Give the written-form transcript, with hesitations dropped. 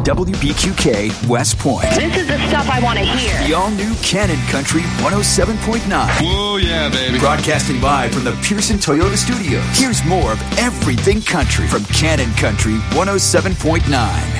WBQK West Point. This is the stuff I want to hear. The all-new Cannon Country 107.9. Oh, yeah, baby. Broadcasting live from the Pearson Toyota Studios. Here's more of everything country from Cannon Country 107.9.